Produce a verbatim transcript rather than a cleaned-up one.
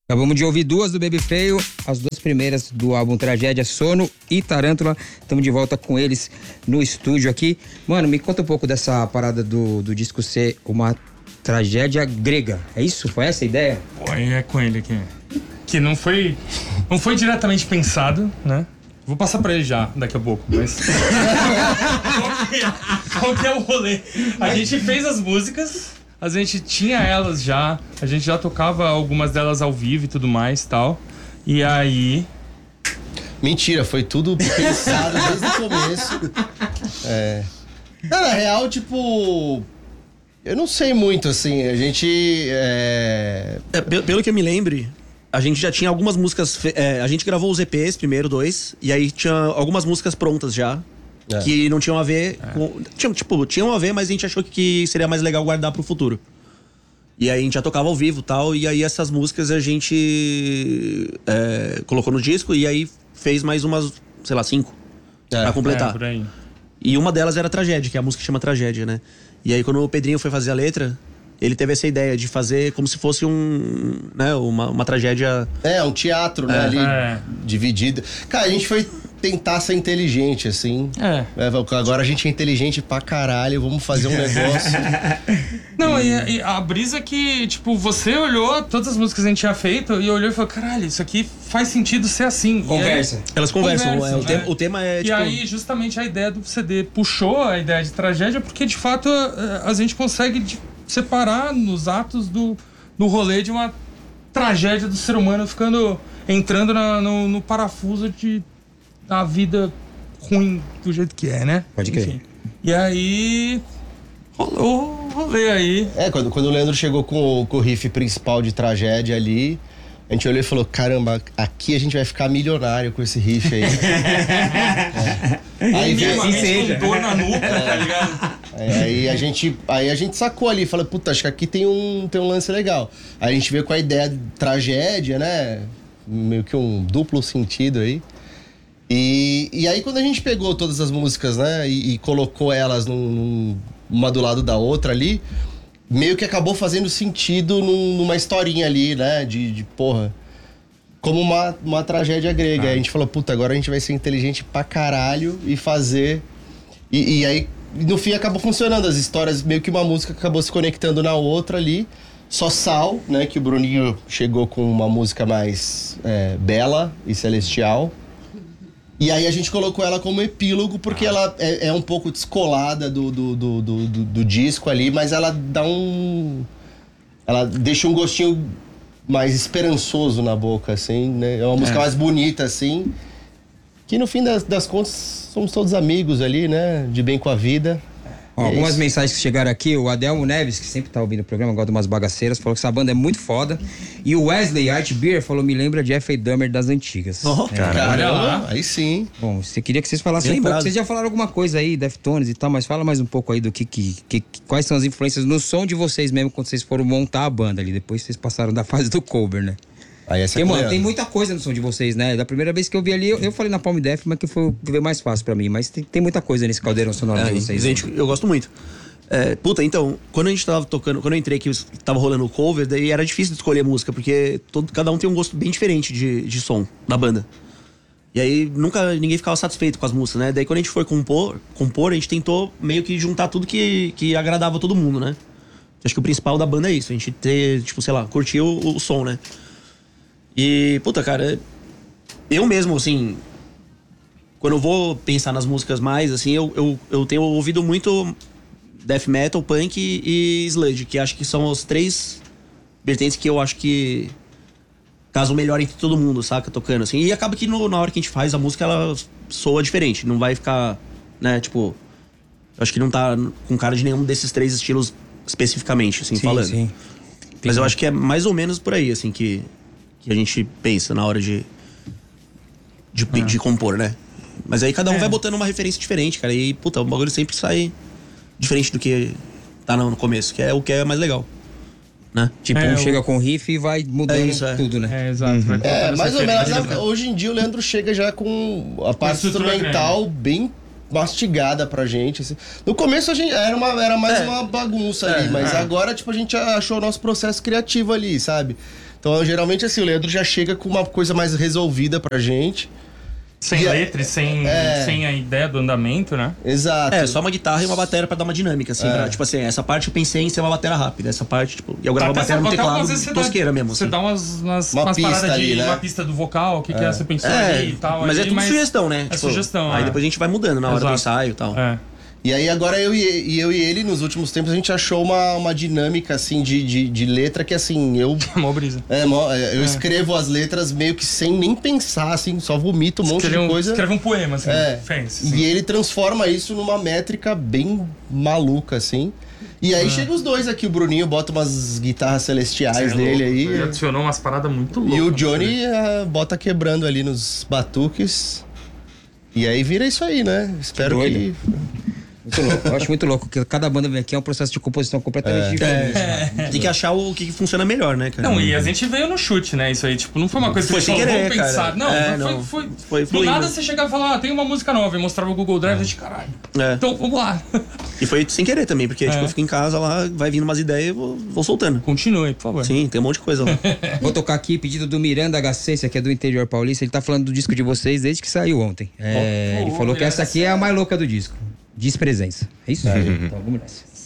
Acabamos de ouvir duas do Baby Feio, as duas primeiras do álbum Tragédia, Sono e Tarântula. Estamos de volta com eles no estúdio aqui. Mano, me conta um pouco dessa parada do, do disco ser uma tragédia grega. É isso? Foi essa a ideia? Pô, é com ele aqui. Que não foi, não foi diretamente pensado, né? Vou passar pra ele já, daqui a pouco, mas... qual, que é, qual que é o rolê? A gente fez as músicas, a gente tinha elas já, a gente já tocava algumas delas ao vivo e tudo mais e tal. E aí... Mentira, foi tudo pensado desde o começo. É... Não, na real, tipo... Eu não sei muito, assim, a gente... É... É, pelo, pelo que eu me lembre... A gente já tinha algumas músicas... É, a gente gravou os E Ps primeiro, dois. E aí tinha algumas músicas prontas já. É. Que não tinham a ver... É. Com, tinham, tipo, tinham a ver, mas a gente achou que seria mais legal guardar pro futuro. E aí a gente já tocava ao vivo e tal. E aí essas músicas a gente... É, colocou no disco. E aí fez mais umas, sei lá, cinco. É. Pra completar. É, por aí. E uma delas era Tragédia, que é a música que chama Tragédia, né? E aí quando o Pedrinho foi fazer a letra... Ele teve essa ideia de fazer como se fosse um, né, uma, uma tragédia... É, um teatro, né, é. ali, é. dividido. Cara, a gente foi tentar ser inteligente, assim. É. é. Agora a gente é inteligente pra caralho, vamos fazer um negócio. Não, e, e a brisa é que, tipo, você olhou todas as músicas que a gente tinha feito e olhou e falou, caralho, isso aqui faz sentido ser assim. Conversa. Aí, Elas conversam, conversam é, o, tema, o tema é, e tipo... aí, justamente, a ideia do C D puxou a ideia de tragédia porque, de fato, a, a gente consegue... De, separar nos atos do, do rolê de uma tragédia do ser humano ficando, entrando na, no, no parafuso de da vida ruim do jeito que é, né? Pode crer. Enfim. E aí rolou o rolê aí. É, quando, quando o Leandro chegou com, com o riff principal de Tragédia ali, a gente olhou e falou, caramba, aqui a gente vai ficar milionário com esse riff aí. é. Aí veio assim seja. Com dor na nuca, é. Tá ligado? Aí a gente, aí a gente sacou ali, falou, puta, acho que aqui tem um, tem um lance legal. Aí a gente veio com a ideia de tragédia, né? Meio que um duplo sentido aí. E, e aí quando a gente pegou todas as músicas, né? E, e colocou elas num, num, uma do lado da outra ali, meio que acabou fazendo sentido num, numa historinha ali, né? De, de porra, como uma, uma tragédia grega. Ah. Aí a gente falou, puta, agora a gente vai ser inteligente pra caralho e fazer... E, e aí... No fim acabou funcionando, as histórias, meio que uma música acabou se conectando na outra ali. Só Sal, né, que o Bruninho chegou com uma música mais é, bela e celestial. E aí a gente colocou ela como epílogo, porque ah. ela é, é um pouco descolada do, do, do, do, do, do disco ali, mas ela dá um... Ela deixa um gostinho mais esperançoso na boca, assim, né? É uma música é. mais bonita, assim. Que no fim das, das contas somos todos amigos ali, né? De bem com a vida. Ó, algumas isso. mensagens que chegaram aqui, o Adelmo Neves, que sempre tá ouvindo o programa, gosta de umas bagaceiras, falou que essa banda é muito foda. E o Wesley Art Beer falou, me lembra de F A Dahmer das antigas. Oh, é, caramba, aí sim. Bom, você queria que vocês falassem um pouco, vocês já falaram alguma coisa aí, Deftones e tal, mas fala mais um pouco aí do que, que, que quais são as influências no som de vocês mesmo quando vocês foram montar a banda ali, depois vocês passaram da fase do cover, né? Aí essa Porque, mano, tem muita coisa no som de vocês, né? Da primeira vez que eu vi ali, eu, eu falei na Palm Def, mas que foi o que veio mais fácil pra mim. Mas tem, tem muita coisa nesse caldeirão sonoro é, de vocês. Gente, né? Eu gosto muito. É, puta, então, quando a gente tava tocando, quando eu entrei aqui, tava rolando o cover, daí era difícil de escolher música, porque todo, cada um tem um gosto bem diferente de, de som da banda. E aí nunca ninguém ficava satisfeito com as músicas, né? Daí quando a gente foi compor, compor a gente tentou meio que juntar tudo que, que agradava todo mundo, né? Acho que o principal da banda é isso, a gente ter, tipo, sei lá, curtir o, o som, né? E, puta, cara, eu mesmo, assim, quando eu vou pensar nas músicas mais, assim, eu, eu, eu tenho ouvido muito death metal, punk e, e sludge, que acho que são os três vertentes que eu acho que casam melhor entre todo mundo, saca? Tocando, assim. E acaba que no, na hora que a gente faz a música, ela soa diferente, não vai ficar, né, tipo... Acho que não tá com cara de nenhum desses três estilos especificamente, assim, sim, falando. Sim. Mas eu acho que é mais ou menos por aí, assim, que... que a gente pensa na hora de de, ah. de compor, né? Mas aí cada um é. vai botando uma referência diferente, cara. E, puta, o bagulho sempre sai diferente do que tá no começo, que é o que é mais legal, né? Tipo, é, um o... chega com riff e vai mudando é isso, é. tudo, né? É, exato. Uhum. É, mais ou menos. Né? Hoje em dia o Leandro chega já com a parte instrumental grande. bem mastigada pra gente, assim. No começo a gente era, uma, era mais é. uma bagunça ali, é, mas é. agora, tipo, a gente achou o nosso processo criativo ali, sabe? Então, geralmente, assim, o Leandro já chega com uma coisa mais resolvida pra gente. Sem E letra e sem, é. sem a ideia do andamento, né? Exato. É, só uma guitarra e uma bateria pra dar uma dinâmica, assim. É. Pra, tipo assim, essa parte eu pensei em ser uma bateria rápida. Essa parte, tipo... E eu gravo a Até bateria no até teclado algumas vezes você dá- tosqueira mesmo, Você assim. dá umas, umas, Uma umas pista paradas de ali, né? uma pista do vocal, o que, que é, você pensou É, ali e tal. mas ali, é tudo sugestão, né? É Tipo, sugestão, Aí é. depois a gente vai mudando na hora do Exato. ensaio e tal. É. E aí agora eu e, e eu e ele, nos últimos tempos, a gente achou uma, uma dinâmica, assim, de, de, de letra que, assim, eu... Mó brisa. É, mo- é, eu escrevo as letras meio que sem nem pensar, assim, só vomito um monte Escreve de um, coisa. escreve um poema, assim. É. Fez, assim. E ele transforma isso numa métrica bem maluca, assim. E aí chega os dois aqui, o Bruninho bota umas guitarras celestiais Você é dele louco, aí. Ele adicionou umas paradas muito loucas. E o né? Johnny ah, bota quebrando ali nos batuques. E aí vira isso aí, né? Espero doido. que... Muito louco. Eu acho muito louco, porque cada banda vem aqui é um processo de composição completamente diferente. Tem que achar o que funciona melhor, né, cara? Não, e a gente veio no chute, né? Isso aí, tipo, não foi uma coisa que Foi você sem falou, querer, vamos pensar. cara. Não, É, foi, não. foi, Foi do fluindo. nada você chegava e falava, ah, tem uma música nova, e mostrava o Google Drive, e a gente, caralho. É. Então, vamos lá. E foi sem querer também, porque É. tipo, eu fico em casa lá, vai vindo umas ideias e vou, vou soltando. Continue, por favor. Sim, tem um monte de coisa lá. Vou tocar aqui, pedido do Miranda H C, esse aqui é do interior paulista. Ele tá falando do disco de vocês desde que saiu ontem. É, Oh, ele oh, falou que Miranda essa aqui é a mais louca do disco. Diz presença. É isso? Então vamos nessa.